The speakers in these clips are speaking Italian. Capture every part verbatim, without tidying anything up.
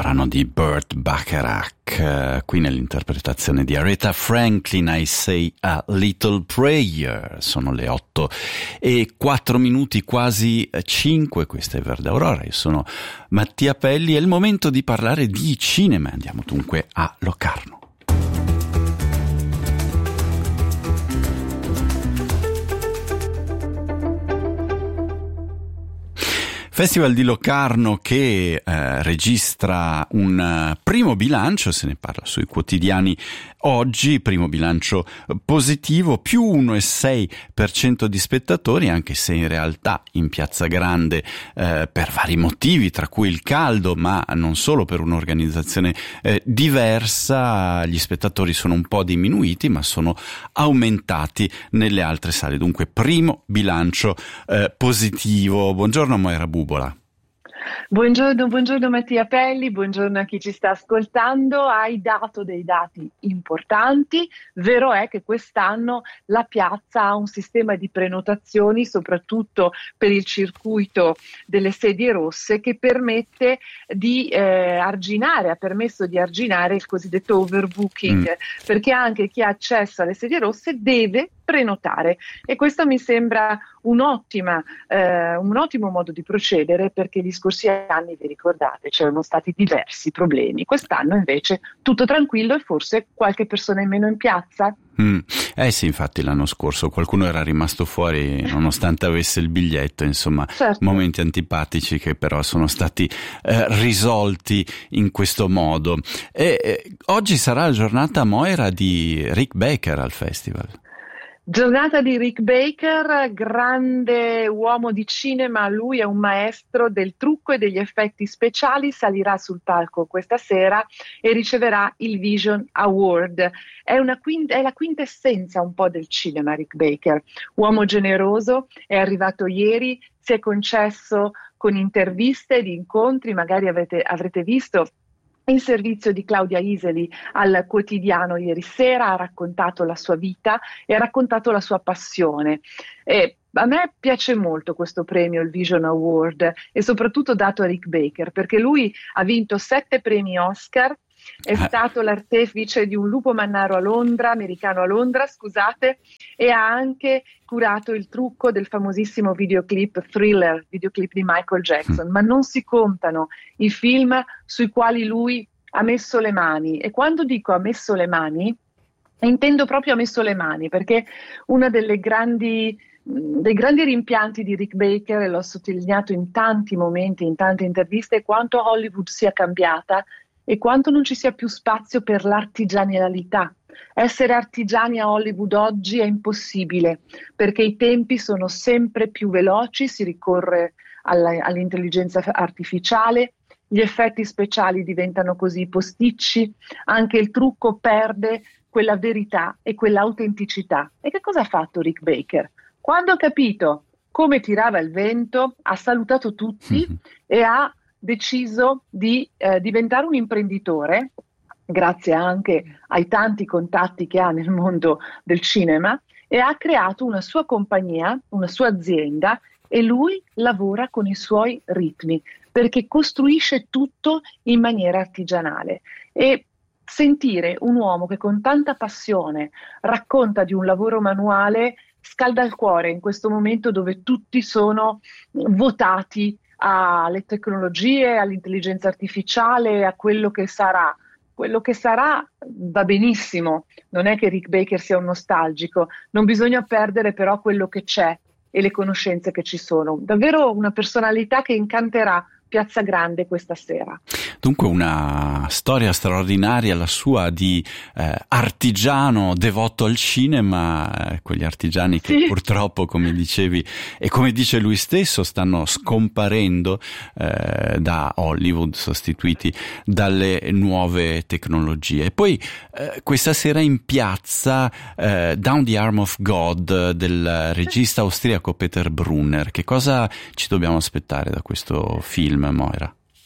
brano di Burt Bacharach, eh, qui nell'interpretazione di Aretha Franklin, I Say a Little Prayer. Sono le otto e quattro minuti, quasi cinque, questa è Verde Aurora, io sono Mattia Pelli, è il momento di parlare di cinema, andiamo dunque a Locarno. Festival di Locarno che eh, registra un uh, primo bilancio, se ne parla sui quotidiani oggi, primo bilancio positivo, più uno virgola sei per cento di spettatori, anche se in realtà in Piazza Grande eh, per vari motivi, tra cui il caldo, ma non solo, per un'organizzazione eh, diversa, gli spettatori sono un po' diminuiti, ma sono aumentati nelle altre sale. Dunque primo bilancio eh, positivo. Buongiorno Moira Bubola. Buongiorno, buongiorno Mattia Pelli, buongiorno a chi ci sta ascoltando. Hai dato dei dati importanti. Vero è che quest'anno la piazza ha un sistema di prenotazioni, soprattutto per il circuito delle sedie rosse, che permette di eh, arginare, ha permesso di arginare il cosiddetto overbooking, mm. perché anche chi ha accesso alle sedie rosse deve prenotare, e questo mi sembra un'ottima, eh, un ottimo modo di procedere, perché gli scorsi anni, vi ricordate, c'erano stati diversi problemi. Quest'anno invece tutto tranquillo e forse qualche persona in meno in piazza. Mm. Eh sì, infatti l'anno scorso qualcuno era rimasto fuori nonostante avesse il biglietto, insomma, certo. Momenti antipatici che però sono stati eh, risolti in questo modo. E, eh, oggi sarà la giornata, Moira, di Rick Baker al festival. Giornata di Rick Baker, grande uomo di cinema, lui è un maestro del trucco e degli effetti speciali, salirà sul palco questa sera e riceverà il Vision Award. È, una quint- è la quintessenza un po' del cinema Rick Baker, uomo generoso, è arrivato ieri, si è concesso con interviste ed incontri, magari avete, avrete visto in servizio di Claudia Iseli al Quotidiano ieri sera, ha raccontato la sua vita e ha raccontato la sua passione. E a me piace molto questo premio, il Vision Award, e soprattutto dato a Rick Baker, perché lui ha vinto sette premi Oscar, è stato l'artefice di Un lupo mannaro a Londra, americano a Londra, scusate, e ha anche curato il trucco del famosissimo videoclip Thriller, videoclip di Michael Jackson, ma non si contano i film sui quali lui ha messo le mani. E quando dico ha messo le mani, intendo proprio ha messo le mani, perché una delle grandi dei grandi rimpianti di Rick Baker, e l'ho sottolineato in tanti momenti, in tante interviste, è quanto Hollywood sia cambiata e quanto non ci sia più spazio per l'artigianalità. Essere artigiani a Hollywood oggi è impossibile, perché i tempi sono sempre più veloci, si ricorre alla, all'intelligenza artificiale, gli effetti speciali diventano così posticci, anche il trucco perde quella verità e quell'autenticità. E che cosa ha fatto Rick Baker? Quando ha capito come tirava il vento, ha salutato tutti mm-hmm. e ha deciso di eh, diventare un imprenditore, grazie anche ai tanti contatti che ha nel mondo del cinema, e ha creato una sua compagnia, una sua azienda, e lui lavora con i suoi ritmi, perché costruisce tutto in maniera artigianale. E sentire un uomo che con tanta passione racconta di un lavoro manuale scalda il cuore in questo momento dove tutti sono votati alle tecnologie, all'intelligenza artificiale, a quello che sarà. Quello che sarà va benissimo, non è che Rick Baker sia un nostalgico, non bisogna perdere però quello che c'è e le conoscenze che ci sono. Davvero una personalità che incanterà Piazza Grande questa sera. Dunque una storia straordinaria la sua di eh, artigiano devoto al cinema, eh, quegli artigiani che sì. purtroppo, come dicevi e come dice lui stesso, stanno scomparendo eh, da Hollywood, sostituiti dalle nuove tecnologie. E poi eh, questa sera in piazza eh, Down the Arm of God del regista austriaco Peter Brunner. Che cosa ci dobbiamo aspettare da questo film, Moira?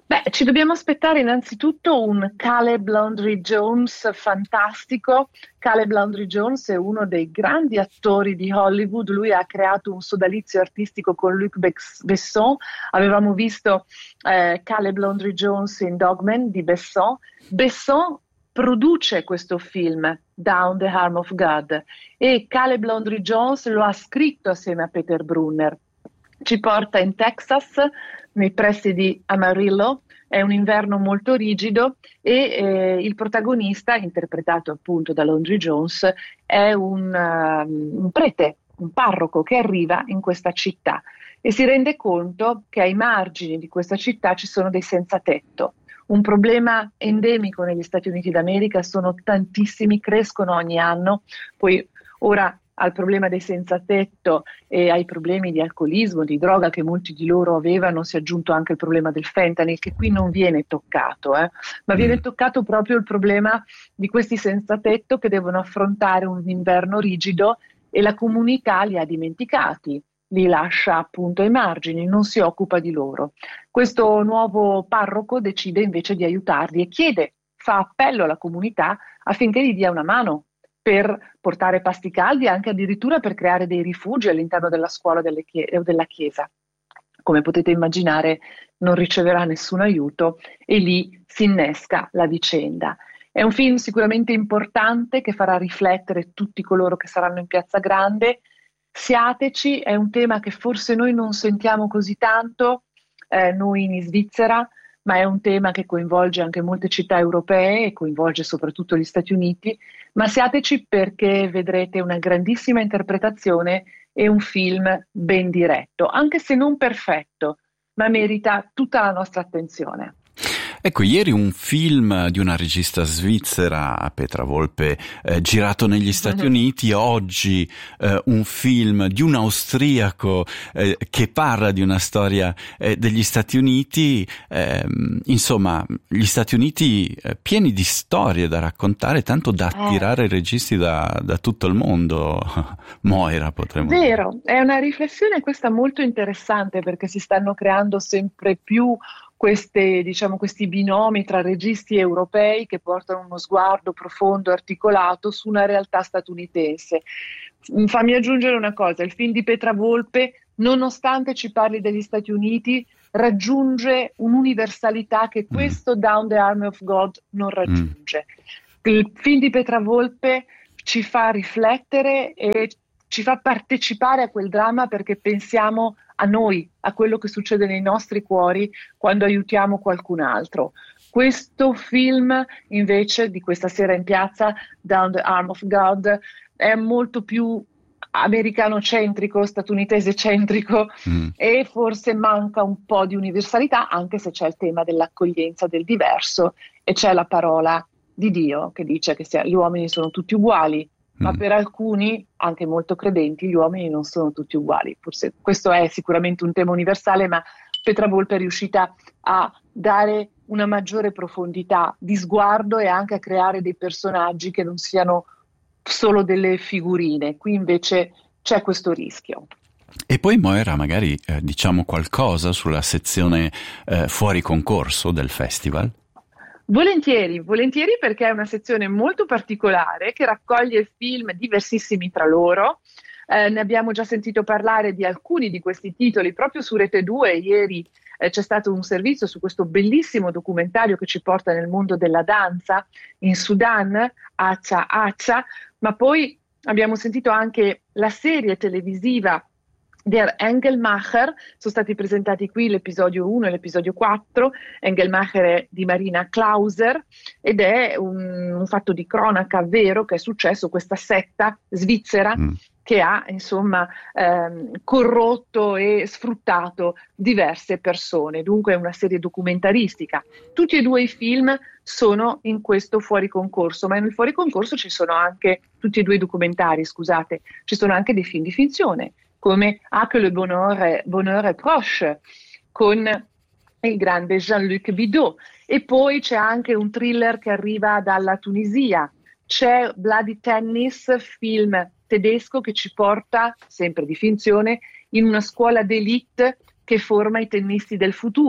Beh, ci dobbiamo aspettare innanzitutto un Caleb Landry Jones fantastico. Caleb Landry Jones è uno dei grandi attori di Hollywood, lui ha creato un sodalizio artistico con Luc Besson. Avevamo visto eh, Caleb Landry Jones in Dogman di Besson. Besson produce questo film, Down the Arm of God, e Caleb Landry Jones lo ha scritto assieme a Peter Brunner. Ci porta in Texas, nei pressi di Amarillo. È un inverno molto rigido e eh, il protagonista, interpretato appunto da Landry Jones, è un, uh, un prete, un parroco che arriva in questa città e si rende conto che ai margini di questa città ci sono dei senza tetto. Un problema endemico negli Stati Uniti d'America, sono tantissimi, crescono ogni anno, poi ora al problema dei senza tetto e ai problemi di alcolismo, di droga che molti di loro avevano, si è aggiunto anche il problema del fentanyl, che qui non viene toccato, eh, ma viene toccato proprio il problema di questi senza tetto che devono affrontare un inverno rigido e la comunità li ha dimenticati, li lascia appunto ai margini, non si occupa di loro. Questo nuovo parroco decide invece di aiutarli e chiede, fa appello alla comunità affinché gli dia una mano per portare pasti caldi e anche addirittura per creare dei rifugi all'interno della scuola delle chie- o della chiesa. Come potete immaginare non riceverà nessun aiuto e lì si innesca la vicenda. È un film sicuramente importante che farà riflettere tutti coloro che saranno in Piazza Grande. Siateci, è un tema che forse noi non sentiamo così tanto, eh, noi in Svizzera, ma è un tema che coinvolge anche molte città europee e coinvolge soprattutto gli Stati Uniti, ma siateci perché vedrete una grandissima interpretazione e un film ben diretto, anche se non perfetto, ma merita tutta la nostra attenzione. Ecco, ieri un film di una regista svizzera, Petra Volpe, eh, girato negli Stati mm-hmm. Uniti, oggi eh, un film di un austriaco eh, che parla di una storia eh, degli Stati Uniti, eh, insomma, gli Stati Uniti eh, pieni di storie da raccontare, tanto da attirare eh. registi da, da tutto il mondo. Moira, potremmo dire. Vero, è una riflessione questa molto interessante perché si stanno creando sempre più Queste, diciamo, questi binomi tra registi europei che portano uno sguardo profondo, articolato su una realtà statunitense. Fammi aggiungere una cosa, il film di Petra Volpe, nonostante ci parli degli Stati Uniti, raggiunge un'universalità che questo mm. Down the Arm of God non raggiunge. Mm. Il film di Petra Volpe ci fa riflettere e ci fa partecipare a quel dramma perché pensiamo a noi, a quello che succede nei nostri cuori quando aiutiamo qualcun altro. Questo film invece di questa sera in piazza, Down the Arm of God, è molto più americano-centrico, statunitense-centrico mm. e forse manca un po' di universalità, anche se c'è il tema dell'accoglienza del diverso e c'è la parola di Dio che dice che gli uomini sono tutti uguali, ma per alcuni, anche molto credenti, gli uomini non sono tutti uguali. Forse questo è sicuramente un tema universale, ma Petra Volpe è riuscita a dare una maggiore profondità di sguardo e anche a creare dei personaggi che non siano solo delle figurine. Qui invece c'è questo rischio. E poi Moira, magari eh, diciamo qualcosa sulla sezione eh, fuori concorso del festival? Volentieri, volentieri perché è una sezione molto particolare che raccoglie film diversissimi tra loro. Eh, ne abbiamo già sentito parlare di alcuni di questi titoli proprio su Rete due. Ieri eh, c'è stato un servizio su questo bellissimo documentario che ci porta nel mondo della danza in Sudan, Acha Acha, ma poi abbiamo sentito anche la serie televisiva Der Engelmacher, sono stati presentati qui l'episodio uno e l'episodio quattro. Engelmacher è di Marina Klauser ed è un, un fatto di cronaca vero che è successo, questa setta svizzera mm. che ha insomma ehm, corrotto e sfruttato diverse persone, dunque è una serie documentaristica. Tutti e due i film sono in questo fuori concorso, ma nel fuori concorso ci sono anche, tutti e due i documentari, scusate, ci sono anche dei film di finzione, come Ah que le bonheur, bonheur est proche, con il grande Jean-Luc Bidot. E poi c'è anche un thriller che arriva dalla Tunisia, c'è Bloody Tennis, film tedesco che ci porta, sempre di finzione, in una scuola d'élite che forma i tennisti del futuro.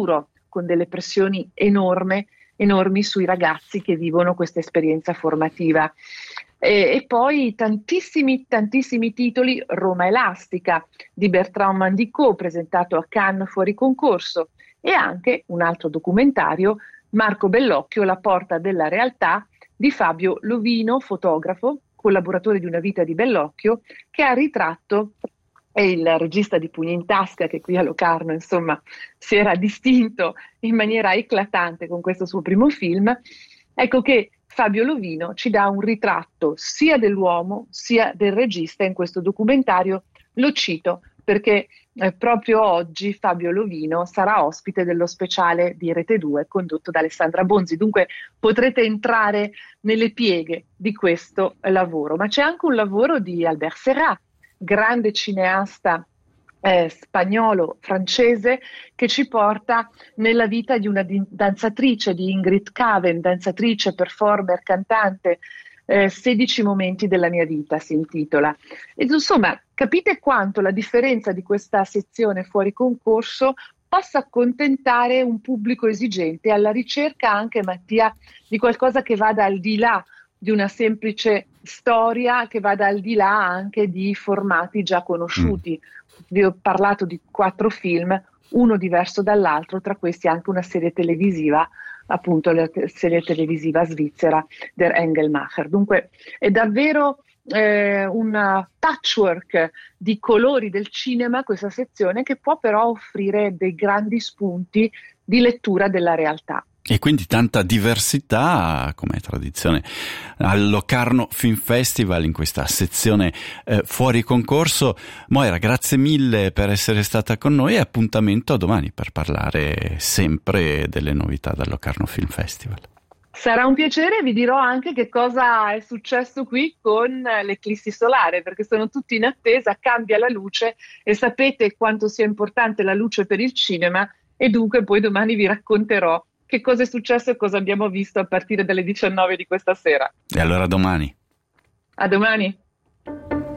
con delle pressioni enorme, enormi sui ragazzi che vivono questa esperienza formativa. E, e poi tantissimi, tantissimi titoli. Roma Elastica di Bertrand Mandico, presentato a Cannes fuori concorso, e anche un altro documentario, Marco Bellocchio, La porta della realtà, di Fabio Lovino, fotografo, collaboratore di Una vita di Bellocchio, che ha ritratto, è il regista di Pugni in tasca, che qui a Locarno insomma si era distinto in maniera eclatante con questo suo primo film. Ecco che Fabio Lovino ci dà un ritratto sia dell'uomo sia del regista in questo documentario. Lo cito perché eh, proprio oggi Fabio Lovino sarà ospite dello speciale di Rete due condotto da Alessandra Bonzi, dunque potrete entrare nelle pieghe di questo lavoro. Ma c'è anche un lavoro di Albert Serrat, grande cineasta eh, spagnolo francese, che ci porta nella vita di una di- danzatrice, di Ingrid Caven, danzatrice, performer, cantante. eh, sedici momenti della mia vita si intitola. Ed insomma, capite quanto la differenza di questa sezione fuori concorso possa accontentare un pubblico esigente, alla ricerca anche, Mattia, di qualcosa che vada al di là di una semplice storia, che vada al di là anche di formati già conosciuti. Mm. Vi ho parlato di quattro film, uno diverso dall'altro, tra questi anche una serie televisiva, appunto la te- serie televisiva svizzera Der Engelmacher. Dunque è davvero eh, un patchwork di colori del cinema questa sezione, che può però offrire dei grandi spunti di lettura della realtà. E quindi tanta diversità, come è tradizione, al Locarno Film Festival, in questa sezione eh, fuori concorso. Moira, grazie mille per essere stata con noi, e appuntamento a domani per parlare sempre delle novità dal Locarno Film Festival. Sarà un piacere, vi dirò anche che cosa è successo qui con l'eclissi solare, perché sono tutti in attesa, cambia la luce e sapete quanto sia importante la luce per il cinema, e dunque poi domani vi racconterò che cosa è successo e cosa abbiamo visto a partire dalle diciannove di questa sera. E allora a domani. A domani.